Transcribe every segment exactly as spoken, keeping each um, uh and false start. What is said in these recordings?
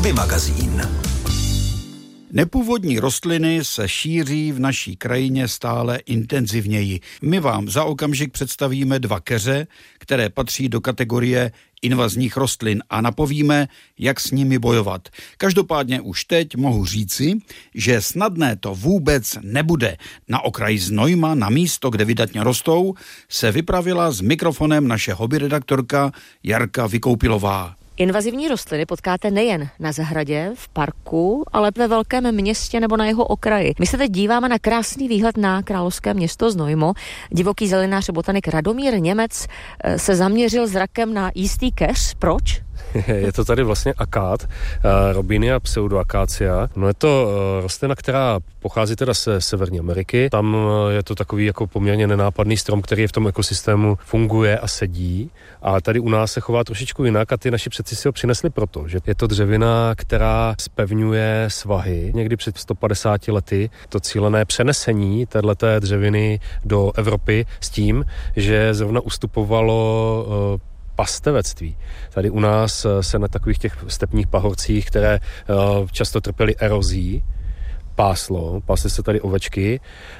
Hobby magazín. Nepůvodní rostliny se šíří v naší krajině stále intenzivněji. My vám za okamžik představíme dva keře, které patří do kategorie invazních rostlin a napovíme, jak s nimi bojovat. Každopádně už teď mohu říci, že snadné to vůbec nebude. Na okraji Znojma, na místo, kde vydatně rostou, se vypravila s mikrofonem naše hobby redaktorka Jarka Vykoupilová. Invazivní rostliny potkáte nejen na zahradě, v parku, ale ve velkém městě nebo na jeho okraji. My se teď díváme na krásný výhled na královské město Znojmo. Divoký zelenář a botanik Radomír Němec se zaměřil zrakem na jistý keř. Proč? Je to tady vlastně akát, Robinia pseudoakácia. No je to rostlina, která pochází teda ze Severní Ameriky. Tam je to takový jako poměrně nenápadný strom, který v tom ekosystému funguje a sedí. A tady u nás se chová trošičku jinak a ty naši předci si ho přinesli proto, že je to dřevina, která zpevňuje svahy. Někdy před sto padesáti lety to cílené přenesení téhleté dřeviny do Evropy s tím, že zrovna ustupovalo pastevectví. Tady u nás se na takových těch stepních pahorcích, které často trpěly erozí, páslo, pásly se tady ovečky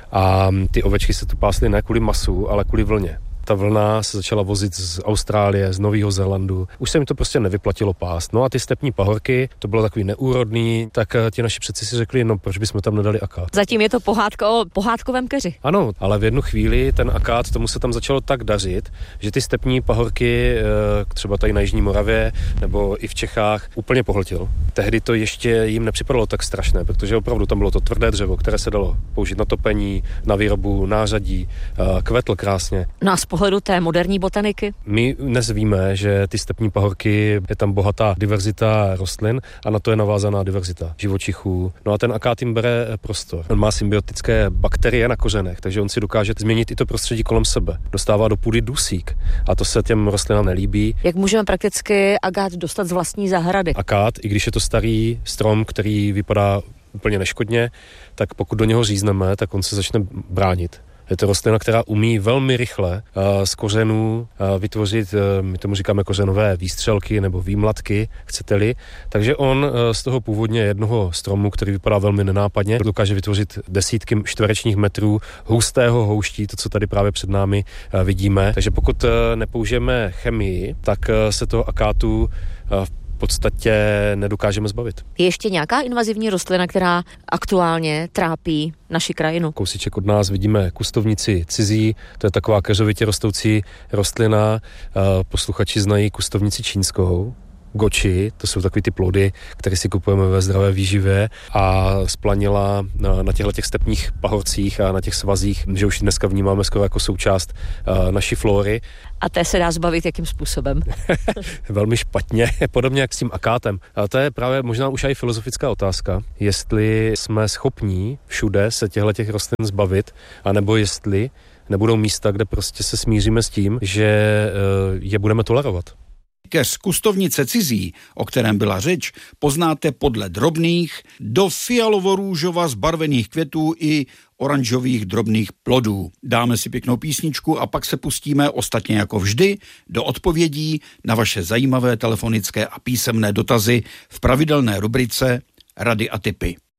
a ty ovečky se tu pásly ne kvůli masu, ale kvůli vlně. Ta vlna se začala vozit z Austrálie, z Nového Zélandu. Už se jim to prostě nevyplatilo pást. No a ty stepní pahorky, to bylo takový neúrodný, tak ti naši předci si řekli, no proč bychom tam nedali akát. Zatím je to pohádka o pohádkovém keři. Ano, ale v jednu chvíli ten akát, tomu se tam začalo tak dařit, že ty stepní pahorky, třeba tady na Jižní Moravě nebo i v Čechách, úplně pohltil. Tehdy to ještě jim nepřipadalo tak strašné, protože opravdu tam bylo to tvrdé dřevo, které se dalo použít na topení, na výrobu nářadí, kvetl krásně. No a z pohledu té moderní botaniky? My dnes víme, že ty stepní pahorky, je tam bohatá diverzita rostlin a na to je navázaná diverzita živočichů. No a ten akát jim bere prostor. On má symbiotické bakterie na kořenech, takže on si dokáže změnit i to prostředí kolem sebe. Dostává do půdy dusík a to se těm rostlinám nelíbí. Jak můžeme prakticky akát dostat z vlastní zahrady? Akát, i když je to starý strom, který vypadá úplně neškodně, tak pokud do něho řízneme, tak on se začne bránit. Je to rostlina, která umí velmi rychle uh, z kořenů uh, vytvořit, uh, my tomu říkáme kořenové výstřelky nebo výmlatky, chcete-li. Takže on uh, z toho původně jednoho stromu, který vypadá velmi nenápadně, dokáže vytvořit desítky čtverečních metrů hustého houští, to, co tady právě před námi uh, vidíme. Takže pokud uh, nepoužijeme chemii, tak uh, se toho akátu uh, v podstatě nedokážeme zbavit. Je ještě nějaká invazivní rostlina, která aktuálně trápí naši krajinu? Kousíček od nás vidíme kustovnici cizí, to je taková keřovitě rostoucí rostlina. Posluchači znají kustovnici čínskou. Goči, to jsou takový ty plody, které si kupujeme ve zdravé výživě a splanila na, na těchto těch stepních pahorcích a na těch svazích, že už dneska vnímáme skoro jako součást uh, naší flóry. A té se dá zbavit jakým způsobem? Velmi špatně, podobně jak s tím akátem. A to je právě možná už i filozofická otázka, jestli jsme schopní všude se těchto těch rostlin zbavit, anebo jestli nebudou místa, kde prostě se smíříme s tím, že uh, je budeme tolerovat. Keř kustovnice cizí, o kterém byla řeč, poznáte podle drobných do fialovo-růžova zbarvených květů i oranžových drobných plodů. Dáme si pěknou písničku a pak se pustíme ostatně jako vždy do odpovědí na vaše zajímavé telefonické a písemné dotazy v pravidelné rubrice Rady a tipy.